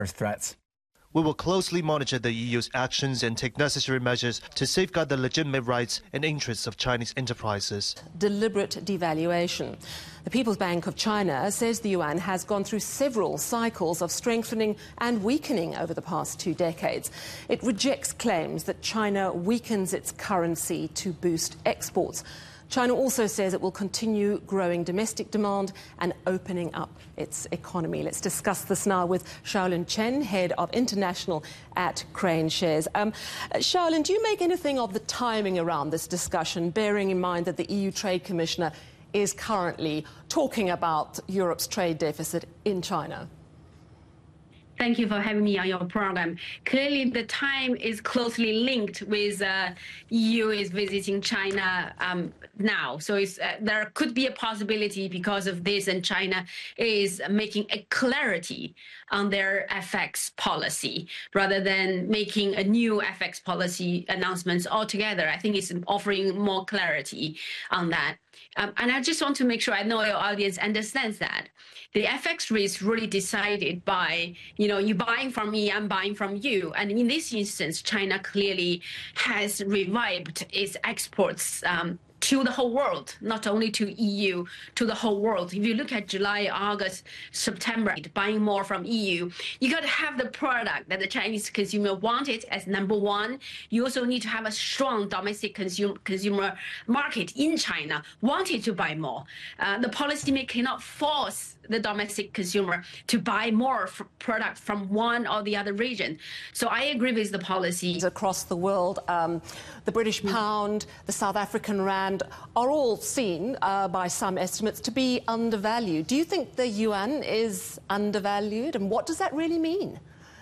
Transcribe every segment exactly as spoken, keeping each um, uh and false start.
threats. We will closely monitor the E U's actions and take necessary measures to safeguard the legitimate rights and interests of Chinese enterprises. Deliberate devaluation. The People's Bank of China says the yuan has gone through several cycles of strengthening and weakening over the past two decades. It rejects claims that China weakens its currency to boost exports. China also says it will continue growing domestic demand and opening up its economy. Let's discuss this now with Xiaolin Chen, Head of International at Crane Shares. Um, Xiaolin, do you make anything of the timing around this discussion, bearing in mind that the E U Trade Commissioner is currently talking about Europe's trade deficit in China? Thank you for having me on your program. Clearly, the time is closely linked with uh, E U is visiting China um, now. So it's, uh, there could be a possibility because of this, and China is making a clarity on their F X policy rather than making a new F X policy announcements altogether. I think it's offering more clarity on that. Um, and I just want to make sure I know your audience understands that. The F X rate is really decided by, you know, you buying from me, I'm buying from you. And in this instance, China clearly has revived its exports um, to the whole world, not only to E U, to the whole world. If you look at July, August, September, buying more from E U, you got to have the product that the Chinese consumer wanted as number one. You also need to have a strong domestic consumer consumer market in China, wanted to buy more. Uh, the policymaker cannot force the domestic consumer to buy more product from one or the other region. So I agree with the policy. Across the world, um, the British pound, the South African rand are all seen uh, by some estimates to be undervalued. Do you think the yuan is undervalued, and what does that really mean?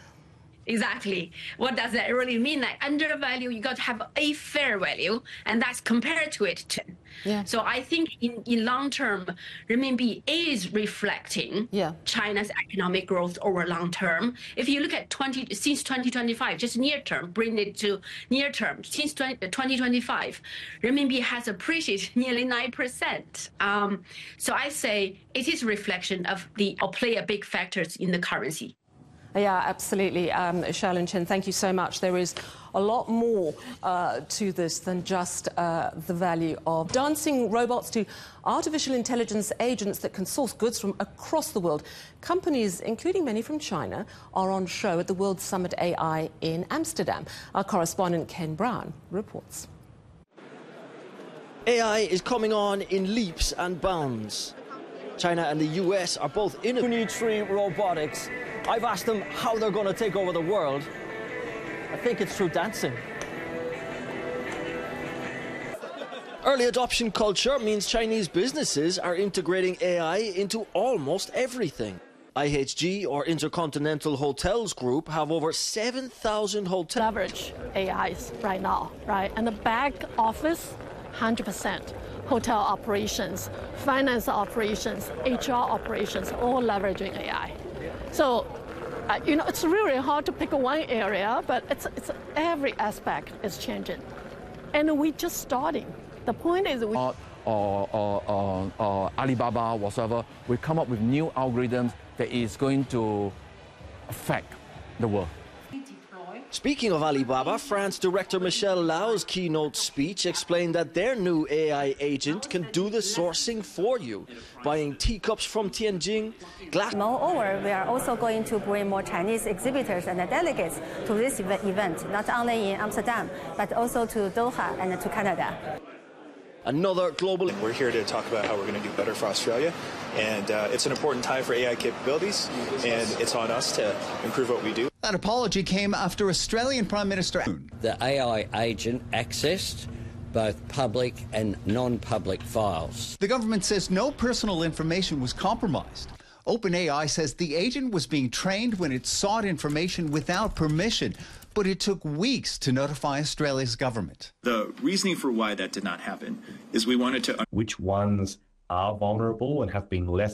Exactly. What does that really mean? Like undervalue, you got to have a fair value, and that's compared to it. Yeah. So I think in, in long term, renminbi is reflecting yeah. China's economic growth over long term. If you look at twenty since twenty twenty-five, just near term, bring it to near term, since twenty twenty-five, renminbi has appreciated nearly nine percent. Um, so I say it is a reflection of the, or play a big factors in the currency. Yeah, absolutely. Um, Xiaolin Chen, thank you so much. There is a lot more uh, to this than just uh, the value of dancing robots to artificial intelligence agents that can source goods from across the world. Companies, including many from China, are on show at the World Summit A I in Amsterdam. Our correspondent Ken Brown reports. A I is coming on in leaps and bounds. China and the U S are both in Unitree Robotics. I've asked them how they're going to take over the world. I think it's through dancing. Early adoption culture means Chinese businesses are integrating A I into almost everything. I H G, or Intercontinental Hotels Group, have over seven thousand hotels. Leverage A Is right now, right? And the back office, one hundred percent. Hotel operations, finance operations, H R operations, all leveraging A I. So, uh, you know, it's really hard to pick one area, but it's, it's every aspect is changing. And we're just starting. The point is we... Uh, or, or, or, or Alibaba, whatever, we come up with new algorithms that is going to affect the world. Speaking of Alibaba, France director Michelle Lau's keynote speech explained that their new A I agent can do the sourcing for you, buying teacups from Tianjin, glass. Moreover, we are also going to bring more Chinese exhibitors and delegates to this event, not only in Amsterdam, but also to Doha and to Canada. Another global... We're here to talk about how we're going to do better for Australia, and uh, it's an important time for A I capabilities, and it's on us to improve what we do. That apology came after Australian Prime Minister... The A I agent accessed both public and non-public files. The government says no personal information was compromised. OpenAI says the agent was being trained when it sought information without permission, but it took weeks to notify Australia's government. The reasoning for why that did not happen is we wanted to... Which ones are vulnerable and have been left